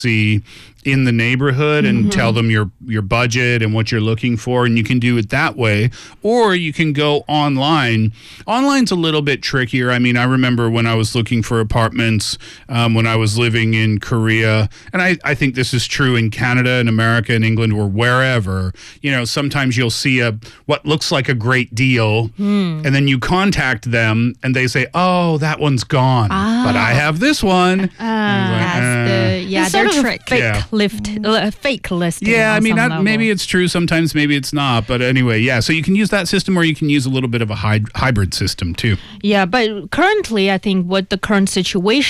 see in the neighborhood and tell them your budget and what you're looking for, and you can do it that way. Or you can go online. Online's a little bit trickier. I mean, I remember when I was looking for apartments when I was living in Korea, and I think this is true in Canada and America and England or wherever, sometimes you'll see what looks like a great deal, and then you contact them and they say, oh, that one's gone, but I have this one. That's their sort of trick. fake listing. Yeah, I on mean, some level. maybe it's true sometimes, maybe it's not. But anyway, yeah, so you can use that system or you can use a little bit of a hybrid system too. Yeah, but currently, I think what the current situation